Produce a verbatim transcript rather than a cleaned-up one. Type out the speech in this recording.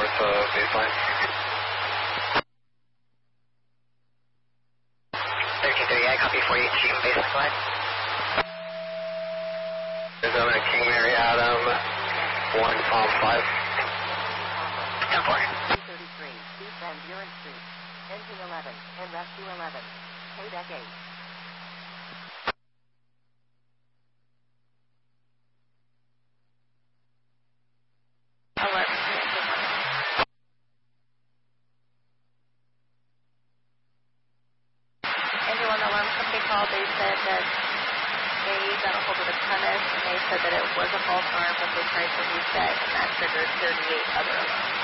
north of baseline. thirteen thirty, I copy for you, team baseline line. Arizona King Mary Adam, one Palm five. ten four. two thirty-three, East Van Buren Street, engine eleven, and rescue eleven. Kodak eight. Engine one alarm company called. They said that they got a hold of the premise and they said that it was a false alarm, but they tried to reset and that triggered thirty-eight other alarms.